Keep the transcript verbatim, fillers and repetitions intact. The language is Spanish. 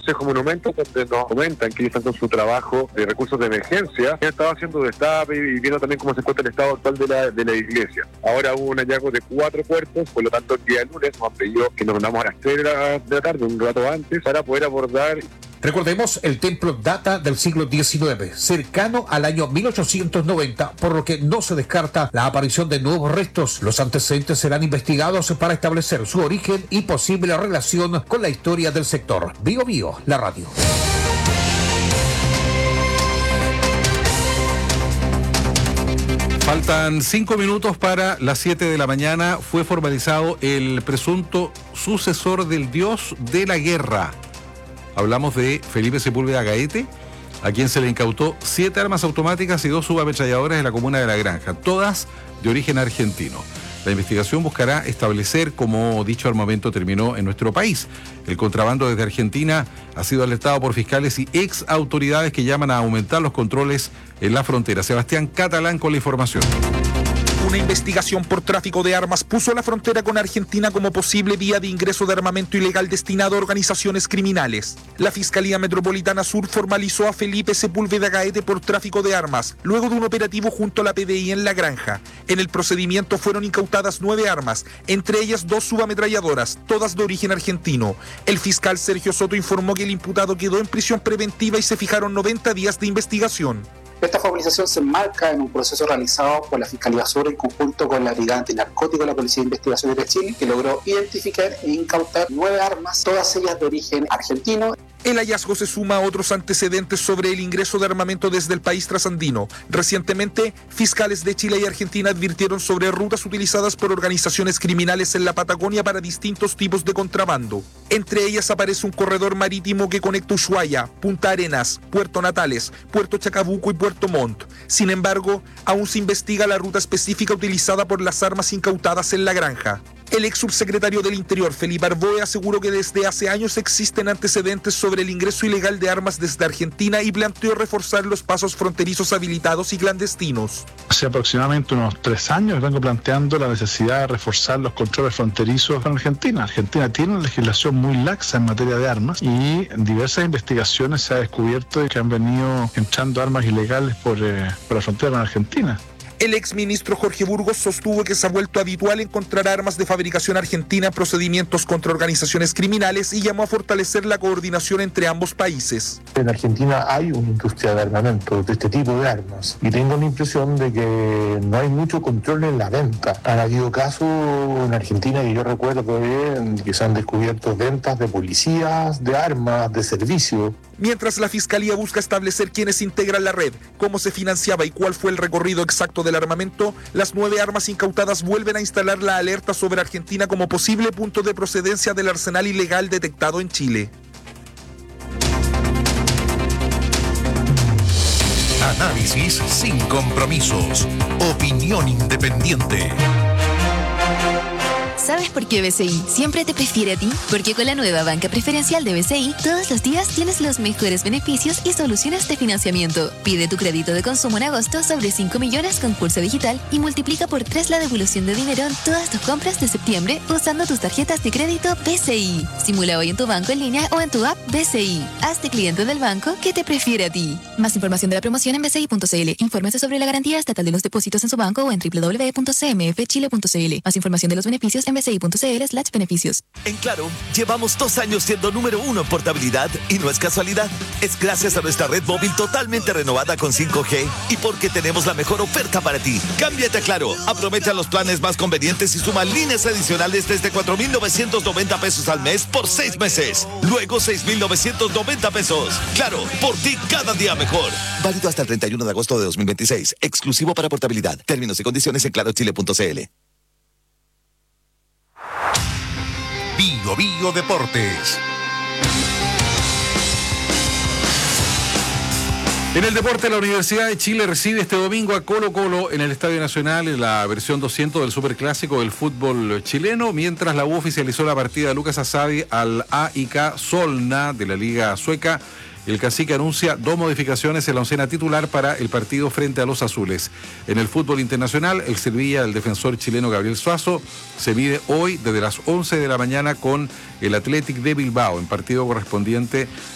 Consejo Monumento, donde nos comentan que ellos están con su trabajo de recursos de emergencia. Han estado haciendo destape y viendo también cómo se encuentra el estado actual de la, de la iglesia. Ahora hubo un hallazgo de cuatro cuerpos, por lo tanto el día lunes nos han pedido que nos reunamos a las tres de la, de la tarde, un rato antes, para poder abordar. Recordemos, el templo data del siglo diecinueve, cercano al año mil ochocientos noventa, por lo que no se descarta la aparición de nuevos restos. Los antecedentes serán investigados para establecer su origen y posible relación con la historia del sector. Bio Bio, la radio. Faltan cinco minutos para las siete de la mañana. Fue formalizado el presunto sucesor del dios de la guerra. Hablamos de Felipe Sepúlveda Gaete, a quien se le incautó siete armas automáticas y dos subametralladoras en la comuna de La Granja, todas de origen argentino. La investigación buscará establecer cómo dicho armamento terminó en nuestro país. El contrabando desde Argentina ha sido alertado por fiscales y ex autoridades que llaman a aumentar los controles en la frontera. Sebastián Catalán con la información. Una investigación por tráfico de armas puso la frontera con Argentina como posible vía de ingreso de armamento ilegal destinado a organizaciones criminales. La Fiscalía Metropolitana Sur formalizó a Felipe Sepúlveda Gaete por tráfico de armas, luego de un operativo junto a la P D I en La Granja. En el procedimiento fueron incautadas nueve armas, entre ellas dos subametralladoras, todas de origen argentino. El fiscal Sergio Soto informó que el imputado quedó en prisión preventiva y se fijaron noventa días de investigación. Esta formalización se enmarca en un proceso realizado por la Fiscalía Sur en conjunto con la Brigada Antinarcótica de la Policía de Investigaciones de Chile, que logró identificar e incautar nueve armas, todas ellas de origen argentino. El hallazgo se suma a otros antecedentes sobre el ingreso de armamento desde el país trasandino. Recientemente, fiscales de Chile y Argentina advirtieron sobre rutas utilizadas por organizaciones criminales en la Patagonia para distintos tipos de contrabando. Entre ellas aparece un corredor marítimo que conecta Ushuaia, Punta Arenas, Puerto Natales, Puerto Chacabuco y Puerto Montt. Sin embargo, aún se investiga la ruta específica utilizada por las armas incautadas en La Granja. El ex subsecretario del Interior, Felipe Arboe, aseguró que desde hace años existen antecedentes sobre el ingreso ilegal de armas desde Argentina y planteó reforzar los pasos fronterizos habilitados y clandestinos. Hace aproximadamente unos tres años vengo planteando la necesidad de reforzar los controles fronterizos en Argentina. Argentina tiene una legislación muy laxa en materia de armas y en diversas investigaciones se ha descubierto que han venido entrando armas ilegales por, eh, por la frontera con Argentina. El exministro Jorge Burgos sostuvo que se ha vuelto habitual encontrar armas de fabricación argentina en procedimientos contra organizaciones criminales y llamó a fortalecer la coordinación entre ambos países. En Argentina hay una industria de armamento, de este tipo de armas, y tengo la impresión de que no hay mucho control en la venta. Han habido casos en Argentina que yo recuerdo de que se han descubierto ventas de policías, de armas, de servicio. Mientras la Fiscalía busca establecer quiénes integran la red, cómo se financiaba y cuál fue el recorrido exacto del armamento, las nueve armas incautadas vuelven a instalar la alerta sobre Argentina como posible punto de procedencia del arsenal ilegal detectado en Chile. Análisis sin compromisos. Opinión independiente. ¿Sabes por qué B C I siempre te prefiere a ti? Porque con la nueva banca preferencial de B C I, todos los días tienes los mejores beneficios y soluciones de financiamiento. Pide tu crédito de consumo en agosto sobre cinco millones con Pulso Digital y multiplica por tres la devolución de dinero en todas tus compras de septiembre usando tus tarjetas de crédito B C I. Simula hoy en tu banco en línea o en tu app B C I. Hazte cliente del banco que te prefiere a ti. Más información de la promoción en b c i punto c l. Infórmese sobre la garantía estatal de los depósitos en su banco o en w w w punto c m f chile punto c l. Más información de los beneficios en b c i punto c l slash beneficios. En Claro, llevamos dos años siendo número uno en portabilidad y no es casualidad. Es gracias a nuestra red móvil totalmente renovada con cinco G y porque tenemos la mejor oferta para ti. Cámbiate a Claro, aprovecha los planes más convenientes y suma líneas adicionales desde cuatro mil novecientos noventa pesos al mes por seis meses. Luego seis mil novecientos noventa pesos. Claro, por ti cada día mejor. Válido hasta el treinta y uno de agosto de dos mil veintiséis. Exclusivo para portabilidad. Términos y condiciones en claro chile punto c l. Bio Bio Deportes. En el deporte, la Universidad de Chile recibe este domingo a Colo Colo en el Estadio Nacional en la versión doscientos del Superclásico del fútbol chileno, mientras la U oficializó la partida de Lucas Asadi al A I K Solna de la Liga Sueca. El cacique anuncia dos modificaciones en la oncena titular para el partido frente a los azules. En el fútbol internacional, el Sevilla, el defensor chileno Gabriel Suazo, se mide hoy desde las once de la mañana con el Athletic de Bilbao, en partido correspondiente